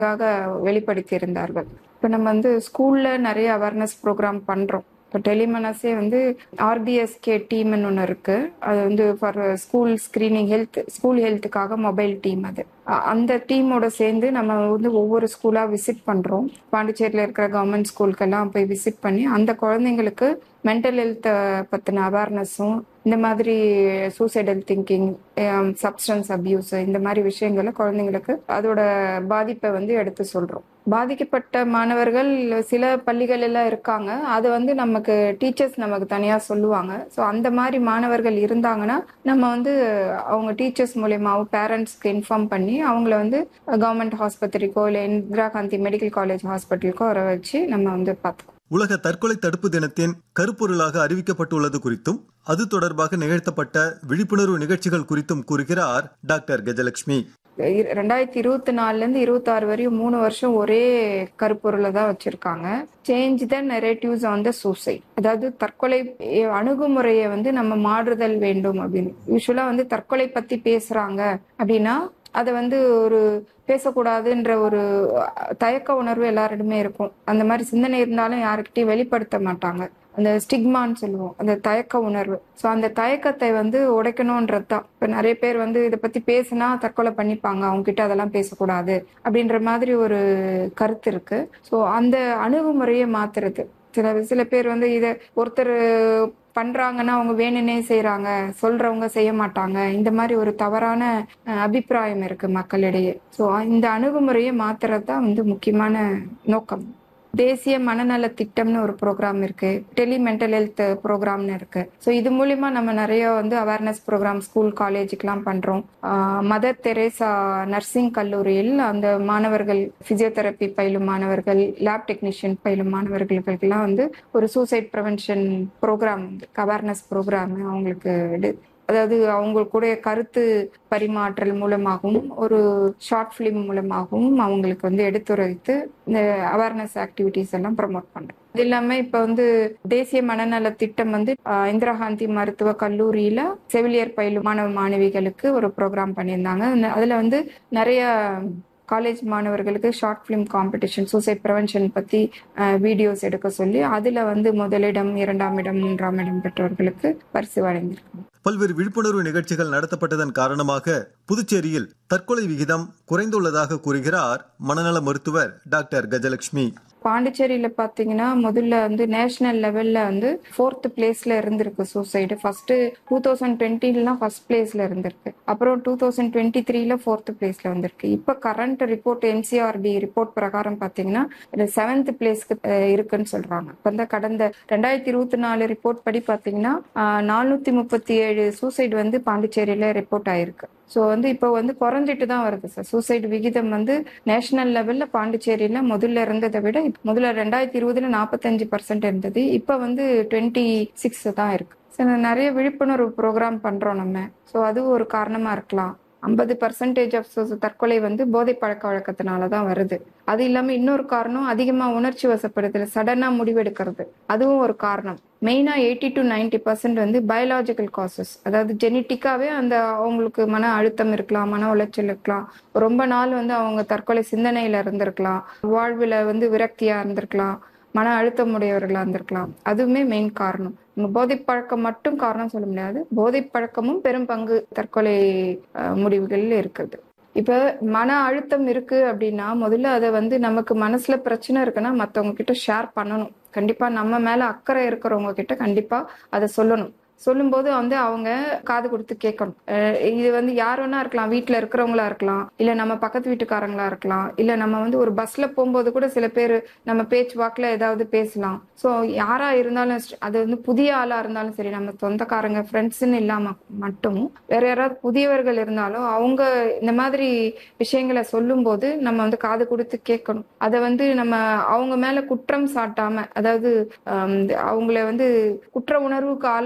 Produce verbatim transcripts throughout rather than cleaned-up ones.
வெளிப்படுத்தி இருந்தார்கள். இப்போ நம்ம வந்து ஸ்கூல்ல நிறைய அவேர்னஸ் ப்ரோக்ராம் பண்றோம். இப்போ டெலிமனஸே வந்து ஆர்பிஎஸ்கே டீம்னு ஒன்று இருக்கு. அது வந்து for school screening health school ஹெல்த்துக்காக mobile team. அது அந்த டீமோட சேர்ந்து நம்ம வந்து ஒவ்வொரு ஸ்கூலா விசிட் பண்றோம். பாண்டிச்சேரியில் இருக்கிற கவர்மெண்ட் ஸ்கூலுக்கெல்லாம் போய் விசிட் பண்ணி அந்த குழந்தைங்களுக்கு மென்டல் ஹெல்த்தை பற்றின அவேர்னஸும், இந்த மாதிரி சூசைடல் திங்கிங், சப்ஸ்டன்ஸ் அபியூஸ், இந்த மாதிரி விஷயங்களை குழந்தைங்களுக்கு அதோட பாதிப்பை வந்து எடுத்து சொல்றோம். பாதிக்கப்பட்ட மாணவர்கள் சில பள்ளிகள் எல்லாம் இருக்காங்க. அது வந்து நமக்கு டீச்சர்ஸ் நமக்கு தனியா சொல்லுவாங்க. ஸோ அந்த மாதிரி மாணவர்கள் இருந்தாங்கன்னா நம்ம வந்து அவங்க டீச்சர்ஸ் மூலியமாவும் பேரண்ட்ஸ்க்கு இன்ஃபார்ம் பண்ணி அவங்கள வந்து கவர்மெண்ட் ஹாஸ்பத்திரிக்கோ இல்லை இந்திரா காந்தி மெடிக்கல் காலேஜ் ஹாஸ்பிட்டலுக்கோ வர வச்சு நம்ம வந்து பார்த்துக்கோம். உலக தற்கொலை தடுப்பு தினத்தின் கருப்பொருளாக அறிவிக்கப்பட்டுள்ளது குறித்தும் அது தொடர்பாக நிகழ்த்தப்பட்ட விழிப்புணர்வு நிகழ்ச்சிகள் குறித்தும் கூறுகிறார் டாக்டர் கஜலட்சுமி. ரெண்டாயிரத்தி இருபத்தி நாலுல இருந்து இருபத்தி ஆறு வரையும் மூணு வருஷம் ஒரே கருப்பொருளை தான் வச்சிருக்காங்க. Change the narratives on the suicide. அதாவது தற்கொலை அணுகுமுறையை வந்து நம்ம மாறுதல் வேண்டும் அப்படின்னு. யூஸ்வலா வந்து தற்கொலை பத்தி பேசுறாங்க அப்படின்னா அதை வந்து ஒரு பேசக்கூடாதுன்ற ஒரு தயக்க உணர்வு எல்லாரிடமே இருக்கும். அந்த மாதிரி சிந்தனை இருந்தாலும் யாருக்கிட்டையும் வெளிப்படுத்த மாட்டாங்க. அந்த ஸ்டிக்மான்னு சொல்லுவோம், அந்த தயக்க உணர்வு. ஸோ அந்த தயக்கத்தை வந்து உடைக்கணும்ன்றது தான். இப்போ நிறைய பேர் வந்து இதை பத்தி பேசினா தற்கொலை பண்ணிப்பாங்க, அவங்க கிட்ட அதெல்லாம் பேசக்கூடாது அப்படின்ற மாதிரி ஒரு கருத்து இருக்கு. ஸோ அந்த அணுகுமுறையை மாத்துறது. சில சில பேர் வந்து இதை ஒருத்தர் பண்றாங்கன்னா அவங்க வேணுன்னே செய்யறாங்க, சொல்றவங்க செய்ய மாட்டாங்க, இந்த மாதிரி ஒரு தவறான அபிப்பிராயம் இருக்கு மக்களிடையே. ஸோ இந்த அணுகுமுறையை மாத்துறது தான் வந்து முக்கியமான நோக்கம். தேசிய மனநல திட்டம்னு ஒரு ப்ரோக்ராம் இருக்கு, டெலி மென்டல் ஹெல்த் ப்ரோக்ராம்னு இருக்கு. ஸோ இது மூலியமா நம்ம நிறைய வந்து அவேர்னஸ் ப்ரோக்ராம் ஸ்கூல் காலேஜுக்கெல்லாம் பண்றோம். மதர் தெரேசா நர்சிங் கல்லூரியில் அந்த மாணவர்கள், பிசியோதெரப்பி பயிலும் மாணவர்கள், லேப் டெக்னீஷியன் பயிலும் மாணவர்களுக்கெல்லாம் வந்து ஒரு suicide prevention program, awareness program அவங்களுக்கு, அதாவது அவங்களுடைய கருத்து பரிமாற்றல் மூலமாகவும் ஒரு ஷார்ட் பிலிம் மூலமாகவும் அவங்களுக்கு வந்து எடுத்துரைத்து இந்த அவேர்னஸ் ஆக்டிவிட்டிஸ் எல்லாம் ப்ரமோட் பண்றோம். இது இல்லாம இப்ப வந்து தேசிய மனநல திட்டம் வந்து இந்திரா காந்தி மருத்துவ கல்லூரியில செவிலியர் பயிலும் மாணவ மாணவிகளுக்கு ஒரு ப்ரோக்ராம் பண்ணியிருந்தாங்க. அதுல வந்து நிறைய காலேஜ் மாணவர்களுக்கு short film competition, suicide prevention பத்தி வீடியோஸ் எடுக்க சொல்லி அதுல வந்து முதலிடம், இரண்டாம் இடம், மூன்றாம் இடம் பெற்றவர்களுக்கு பரிசு வழங்கியிருக்காங்க. பல்வேறு விழிப்புணர்வு நிகழ்ச்சிகள் நடத்தப்பட்டதன் காரணமாக புதுச்சேரியில் தற்கொலை விகிதம் குறைந்துள்ளதாக கூறுகிறார் மனநல மருத்துவர் டாக்டர் கஜலட்சுமி. பாண்டிச்சேரியில பாத்தீங்கன்னா முதல்ல வந்து நேஷனல் லெவல்ல வந்து ஃபோர்த் பிளேஸ்ல இருந்திருக்கு suicide. First two thousand டுவெண்ட்டிலாம் first பிளேஸ்ல இருந்திருக்கு. அப்புறம் டூ தௌசண்ட் டுவெண்ட்டி த்ரீல ஃபோர்த் பிளேஸ்ல வந்திருக்கு. இப்ப கரண்ட் ரிப்போர்ட் என்சிஆர்டி ரிப்போர்ட் பிரகாரம் பாத்தீங்கன்னா செவன்த் பிளேஸ்க்கு இருக்குன்னு சொல்றாங்க. இப்ப இந்த கடந்த ரெண்டாயிரத்தி இருபத்தி நாலு ரிப்போர்ட் படி பாத்தீங்கன்னா நானூத்தி முப்பத்தி ஏழு சூசைடு வந்து பாண்டிச்சேரியில ரிப்போர்ட் ஆயிருக்கு. ஸோ வந்து இப்போ வந்து குறைஞ்சிட்டு தான் வருது சார். சூசைடு விகிதம் வந்து நேஷனல் லெவல்ல பாண்டிச்சேரியில முதல்ல இருந்ததை விட முதல்ல ரெண்டாயிரத்தி இருபதுல நாற்பத்தஞ்சு பர்சன்ட் இருந்தது, இப்ப வந்து டுவெண்ட்டி சிக்ஸ் தான் இருக்கு. நிறைய விழிப்புணர்வு ப்ரோக்ராம் பண்றோம் நம்ம. ஸோ அதுவும் ஒரு காரணமா இருக்கலாம். ஐம்பது பர்சன்டேஜ் ஆஃப் தற்கொலை வந்து போதை பழக்க வழக்கத்தினாலதான் வருது. அது இல்லாம இன்னொரு காரணம் அதிகமா உணர்ச்சி வசப்படுதல், சடனா முடிவெடுக்கிறது, அதுவும் ஒரு காரணம். மெயினா எயிட்டி டு நைன்டி பர்சன்ட் வந்து பயாலஜிக்கல் காசஸ், அதாவது ஜெனட்டிக்காவே அந்த அவங்களுக்கு மன அழுத்தம் இருக்கலாம், மன உளைச்சல் இருக்கலாம், ரொம்ப நாள் வந்து அவங்க தற்கொலை சிந்தனையில இருந்திருக்கலாம், வாழ்வுல வந்து விரக்தியா இருந்திருக்கலாம், மன அழுத்தம் உடையவர்களா இருந்திருக்கலாம். அதுவுமே மெயின் காரணம். போதை பழக்கம் மட்டும் காரணம் சொல்ல முடியாது, போதை பழக்கமும் பெரும் பங்கு தற்கொலை முடிவுகள் இருக்குது. இப்ப மன அழுத்தம் இருக்கு அப்படின்னா முதல்ல அதை வந்து நமக்கு மனசுல பிரச்சனை இருக்குன்னா மத்தவங்க கிட்ட ஷேர் பண்ணணும். கண்டிப்பா நம்ம மேல அக்கறை இருக்கிறவங்க கிட்ட கண்டிப்பா அதை சொல்லணும். சொல்லும்போது வந்து அவங்க காது கொடுத்து கேட்கணும். இது வந்து யார் வேணா இருக்கலாம், வீட்டுல இருக்கிறவங்களா இருக்கலாம், இல்ல நம்ம பக்கத்து வீட்டுக்காரங்களா இருக்கலாம், இல்ல நம்ம வந்து ஒரு பஸ்ல போகும்போது கூட சில பேர் நம்ம பேச்சு வாக்குல ஏதாவது பேசலாம். ஸோ யாரா இருந்தாலும் அது வந்து புதிய ஆளா இருந்தாலும் சரி, நம்ம சொந்தக்காரங்க ஃப்ரெண்ட்ஸ்ன்னு இல்லாம மட்டும் வேற யாராவது புதியவர்கள் இருந்தாலும் அவங்க இந்த மாதிரி விஷயங்களை சொல்லும் போது நம்ம வந்து காது கொடுத்து கேட்கணும். அதை வந்து நம்ம அவங்க மேல குற்றம் சாட்டாம, அதாவது அவங்கள வந்து குற்ற உணர்வுக்கு ஆளாக்காம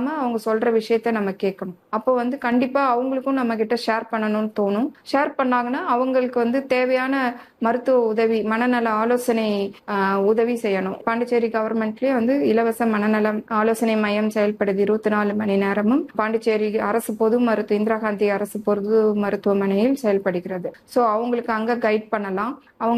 அவங்க சொல்ற விஷயத்த நம்ம கேட்கணும். அப்போ வந்து கண்டிப்பா அவங்களுக்கும் நம்ம கிட்ட ஷேர் பண்ணணும்னு தோணும். ஷேர் பண்ணாங்கன்னா அவங்களுக்கு வந்து தேவையான மருத்துவ உதவி, மனநல ஆலோசனை ஆஹ், உதவி செய்யணும். பாண்டிச்சேரி கவர்மெண்ட்லயே வந்து இலவச மனநல ஆலோசனை மையம் செயல்படுது இருபத்தி நாலு மணி நேரமும். பாண்டிச்சேரி அரசு பொது மருத்துவ இந்திரா காந்தி அரசு பொது மருத்துவமனையில் செயல்படுகிறது. ஸோ அவங்களுக்கு அங்க கைட் பண்ணலாம். அவங்க